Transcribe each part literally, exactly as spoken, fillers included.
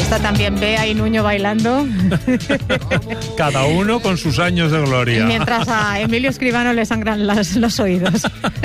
Está también Bea y Nuño bailando. Cada uno con sus años de gloria. Mientras a Emilio Escribano le sangran las, los oídos.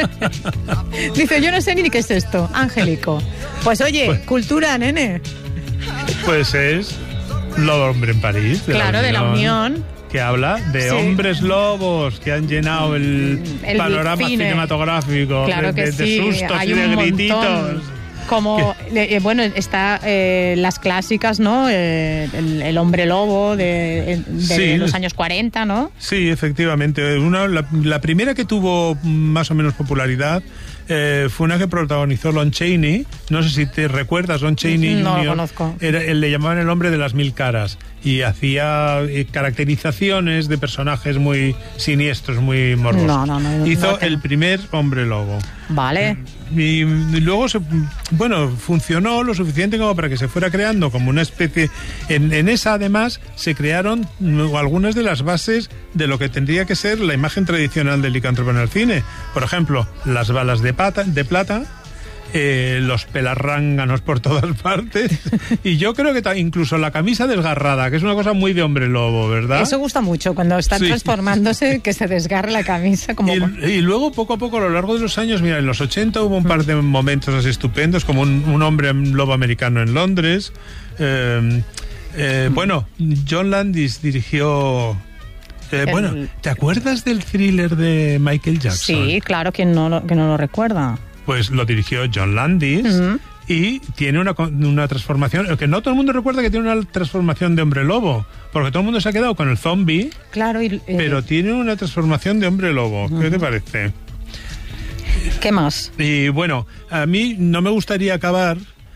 Dice, yo no sé ni qué es esto, Angélico. Pues oye, pues, cultura, nene. Pues es Lobo Hombre en París. De claro, la de la Unión. Que habla de sí. hombres lobos que han llenado el, el panorama cine. cinematográfico. Claro que de, sí. de sustos Hay y de un grititos. Montón. Como, eh, bueno, está eh, las clásicas, ¿no? Eh, el, el hombre lobo de, de, sí. de los años cuarenta, ¿no? Sí, efectivamente. Una, la, la primera que tuvo más o menos popularidad eh, fue una que protagonizó Lon Chaney. No sé si te recuerdas, Lon Chaney no junior lo conozco. Era, él le llamaban el hombre de las mil caras y hacía eh, caracterizaciones de personajes muy siniestros, muy morbosos. No, no, no. Hizo no el primer hombre lobo. Vale. Y, y luego, se, bueno, funcionó lo suficiente como para que se fuera creando como una especie... En, en esa, además, se crearon algunas de las bases de lo que tendría que ser la imagen tradicional del licántropo en el cine. Por ejemplo, las balas de, pata, de plata, eh, los pelarránganos por todas partes, y yo creo que incluso la camisa desgarrada, que es una cosa muy de hombre lobo, ¿verdad? Eso gusta mucho, cuando están sí. transformándose, que se desgarre la camisa. Como... Y, y luego, poco a poco, a lo largo de los años, mira, en los ochenta hubo un par de momentos así estupendos, como un, un hombre lobo americano en Londres. Eh, eh, bueno, John Landis dirigió... Eh, el... Bueno, ¿te acuerdas del thriller de Michael Jackson? Sí, claro, ¿quién no lo, que no lo recuerda? Pues lo dirigió John Landis uh-huh. y tiene una, una transformación, que no todo el mundo recuerda que tiene una transformación de hombre lobo, porque todo el mundo se ha quedado con el zombie, claro, y, eh, pero tiene una transformación de hombre lobo. Uh-huh. ¿Qué te parece? ¿Qué más? Y bueno, a mí no me gustaría acabar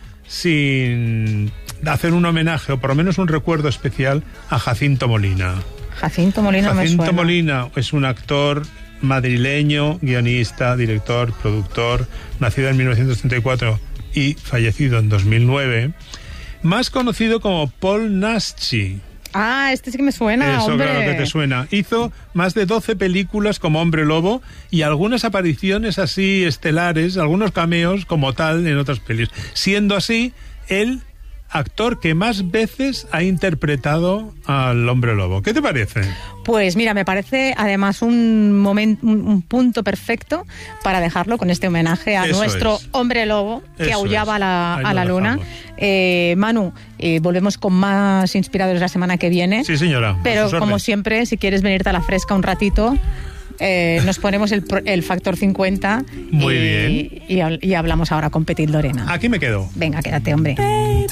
sin hacer un homenaje, o por lo menos un recuerdo especial, a Jacinto Molina. Jacinto Molina Jacinto me suena. Molina es un actor madrileño, guionista, director, productor, nacido en mil novecientos treinta y cuatro y fallecido en dos mil nueve, más conocido como Paul Naschy. Ah, este sí que me suena, Eso, hombre. claro que te suena. Hizo más de doce películas como hombre lobo y algunas apariciones así estelares, algunos cameos como tal en otras pelis. Siendo así, él... actor que más veces ha interpretado al hombre lobo. ¿Qué te parece? Pues mira, me parece además un momento, un, un punto perfecto para dejarlo con este homenaje a Eso nuestro es. hombre lobo que Eso aullaba es. a la, Ahí a la luna. Eh, Manu, eh, volvemos con más inspiradores la semana que viene. Sí, señora. Pero como siempre, si quieres venirte a la fresca un ratito... Eh, nos ponemos el, el factor cincuenta. Muy y, bien. Y, y hablamos ahora con Petit Lorena. Aquí me quedo. Venga, quédate, hombre.